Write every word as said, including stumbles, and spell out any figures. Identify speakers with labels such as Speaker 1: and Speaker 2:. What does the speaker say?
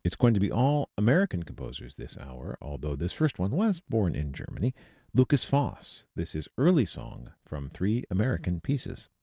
Speaker 1: It's going to be all American composers this hour, although this first one was born in Germany. Lucas Foss. This is Early Song from three American pieces.